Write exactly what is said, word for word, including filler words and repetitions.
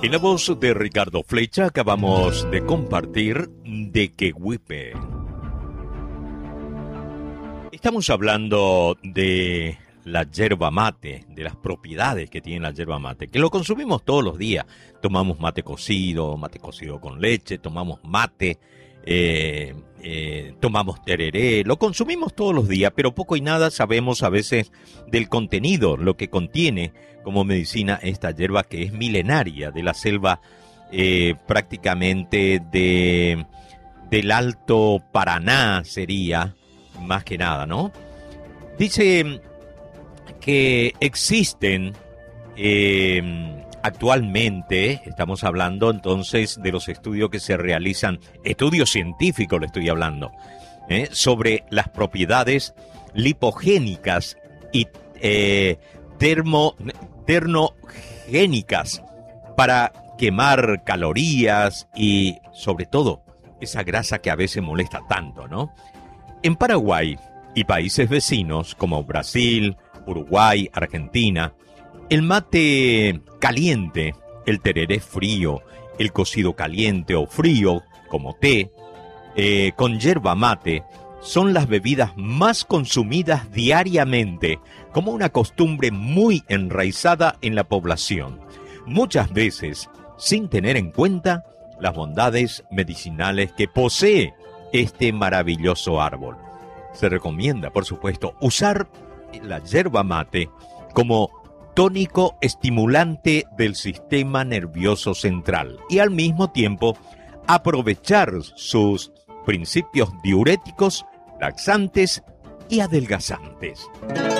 En la voz de Ricardo Flecha acabamos de compartir De Quehuipe. Estamos hablando de la yerba mate, de las propiedades que tiene la yerba mate, que lo consumimos todos los días. Tomamos mate cocido, mate cocido con leche, tomamos mate, eh, eh, tomamos tereré, lo consumimos todos los días, pero poco y nada sabemos a veces del contenido, lo que contiene como medicina esta yerba que es milenaria, de la selva eh, prácticamente de, del Alto Paraná sería, más que nada, ¿no? Dice que existen eh, actualmente, estamos hablando entonces de los estudios que se realizan, estudios científicos le estoy hablando, ¿eh? sobre las propiedades lipogénicas y eh, termo, ternogénicas para quemar calorías y sobre todo esa grasa que a veces molesta tanto, ¿no? En Paraguay y países vecinos como Brasil, Uruguay, Argentina, el mate caliente, el tereré frío, el cocido caliente o frío, como té, eh, con yerba mate, son las bebidas más consumidas diariamente, como una costumbre muy enraizada en la población, muchas veces sin tener en cuenta las bondades medicinales que posee este maravilloso árbol. Se recomienda, por supuesto, usar la yerba mate como tónico estimulante del sistema nervioso central y al mismo tiempo aprovechar sus principios diuréticos, laxantes y adelgazantes.